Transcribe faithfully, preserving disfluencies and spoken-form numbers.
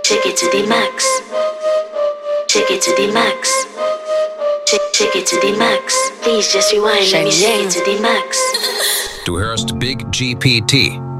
Take it to the max. Take it to the max. Take, take it to the max. Please just rewind. Let me take it to the max. Du hörst Big G P T.